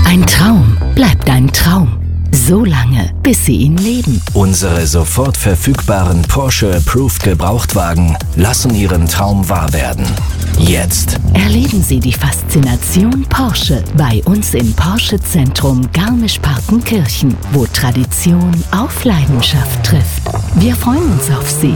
Ein Traum bleibt ein Traum. So lange, bis Sie ihn leben. Unsere sofort verfügbaren Porsche Approved Gebrauchtwagen lassen Ihren Traum wahr werden. Jetzt Erleben Sie die Faszination Porsche bei uns im Porsche Zentrum Garmisch-Partenkirchen, wo Tradition auf Leidenschaft trifft. Wir freuen uns auf Sie.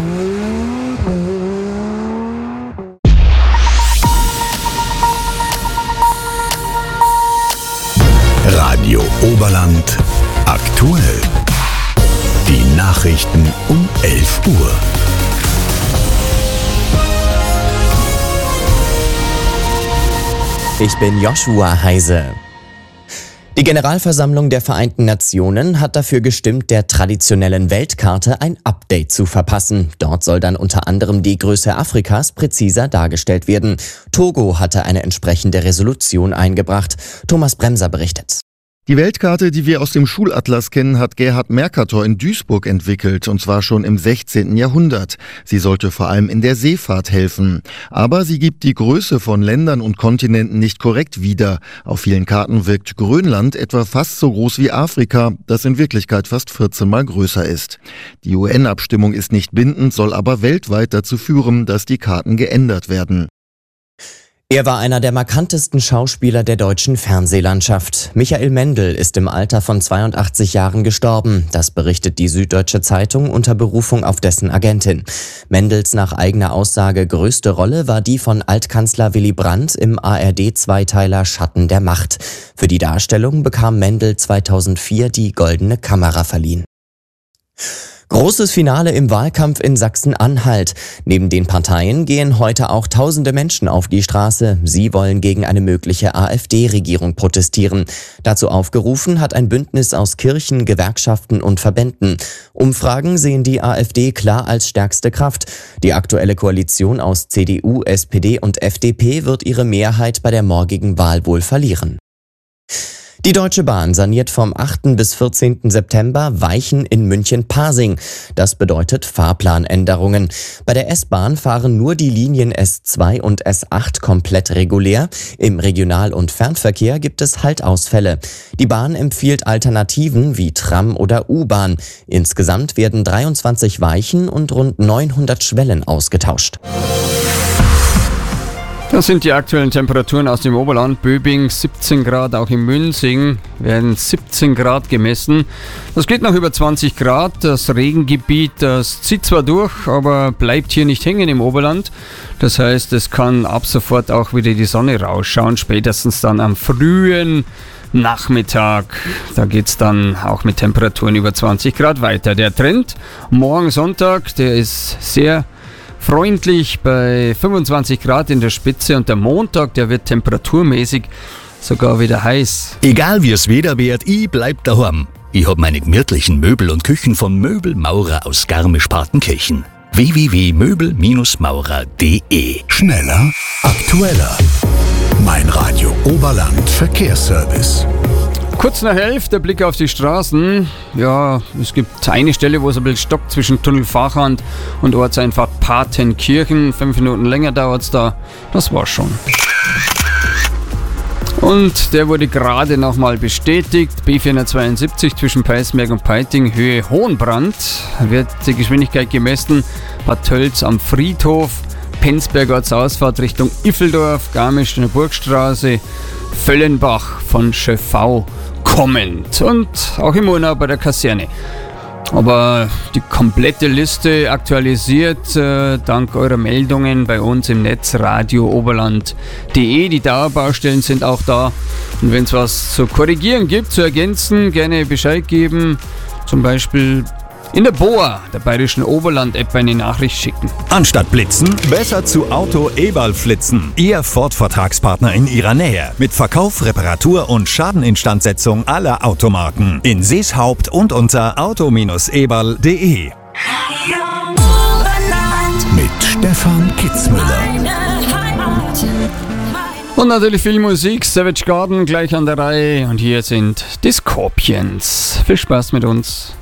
Radio Oberland aktuell. Die Nachrichten um 11 Uhr. Ich bin Joshua Heise. Die Generalversammlung der Vereinten Nationen hat dafür gestimmt, der traditionellen Weltkarte ein Update zu verpassen. Dort soll dann unter anderem die Größe Afrikas präziser dargestellt werden. Togo hatte eine entsprechende Resolution eingebracht. Thomas Bremser berichtet. Die Weltkarte, die wir aus dem Schulatlas kennen, hat Gerhard Mercator in Duisburg entwickelt, und zwar schon im 16. Jahrhundert. Sie sollte vor allem in der Seefahrt helfen. Aber sie gibt die Größe von Ländern und Kontinenten nicht korrekt wieder. Auf vielen Karten wirkt Grönland etwa fast so groß wie Afrika, das in Wirklichkeit fast 14 Mal größer ist. Die UN-Abstimmung ist nicht bindend, soll aber weltweit dazu führen, dass die Karten geändert werden. Er war einer der markantesten Schauspieler der deutschen Fernsehlandschaft. Michael Mendl ist im Alter von 82 Jahren gestorben. Das berichtet die Süddeutsche Zeitung unter Berufung auf dessen Agentin. Mendls nach eigener Aussage größte Rolle war die von Altkanzler Willy Brandt im ARD-Zweiteiler Schatten der Macht. Für die Darstellung bekam Mendl 2004 die Goldene Kamera verliehen. Großes Finale im Wahlkampf in Sachsen-Anhalt. Neben den Parteien gehen heute auch tausende Menschen auf die Straße. Sie wollen gegen eine mögliche AfD-Regierung protestieren. Dazu aufgerufen hat ein Bündnis aus Kirchen, Gewerkschaften und Verbänden. Umfragen sehen die AfD klar als stärkste Kraft. Die aktuelle Koalition aus CDU, SPD und FDP wird ihre Mehrheit bei der morgigen Wahl wohl verlieren. Die Deutsche Bahn saniert vom 8. bis 14. September Weichen in München-Pasing. Das bedeutet Fahrplanänderungen. Bei der S-Bahn fahren nur die Linien S2 und S8 komplett regulär. Im Regional- und Fernverkehr gibt es Haltausfälle. Die Bahn empfiehlt Alternativen wie Tram oder U-Bahn. Insgesamt werden 23 Weichen und rund 900 Schwellen ausgetauscht. Das sind die aktuellen Temperaturen aus dem Oberland. Böbing 17 Grad, auch in Münzing werden 17 Grad gemessen. Das geht noch über 20 Grad. Das Regengebiet, das zieht zwar durch, aber bleibt hier nicht hängen im Oberland. Das heißt, es kann ab sofort auch wieder die Sonne rausschauen, spätestens dann am frühen Nachmittag. Da geht's dann auch mit Temperaturen über 20 Grad weiter. Der Trend morgen Sonntag, der ist sehr freundlich bei 25 Grad in der Spitze, und der Montag, der wird temperaturmäßig sogar wieder heiß. Egal wie es Wetter wird, ich bleib daheim. Ich hab meine gemütlichen Möbel und Küchen von Möbelmaurer aus Garmisch-Partenkirchen. www.möbelmaurer.de. Schneller, aktueller. Mein Radio Oberland Verkehrsservice. Kurz nach 11, der Blick auf die Straßen. Ja, es gibt eine Stelle, wo es ein bisschen stockt zwischen Tunnel Vachand und Ortseinfahrt Partenkirchen. 5 Minuten länger dauert es da. Das war's schon. Und der wurde gerade nochmal bestätigt. B472 zwischen Peißenberg und Peiting, Höhe Hohenbrand. Wird die Geschwindigkeit gemessen. Bad Tölz am Friedhof, Penzberg Ortsausfahrt Richtung Iffeldorf, Garmisch in der Burgstraße, Völlenbach von Schöffau kommend und auch im Murnau bei der Kaserne. Aber die komplette Liste aktualisiert dank eurer Meldungen bei uns im Netz radiooberland.de. Die Dauerbaustellen sind auch da. Und wenn es was zu korrigieren gibt, zu ergänzen, gerne Bescheid geben. Zum Beispiel in der BOA, der Bayerischen Oberland-App, eine Nachricht schicken. Anstatt blitzen, besser zu Auto Eberl flitzen. Ihr Ford-Vertragspartner in Ihrer Nähe. Mit Verkauf, Reparatur und Schadeninstandsetzung aller Automarken. In Seeshaupt und unter auto-eberl.de. Mit Stefan Kitzmüller. Und natürlich viel Musik. Savage Garden gleich an der Reihe. Und hier sind die Scorpions. Viel Spaß mit uns.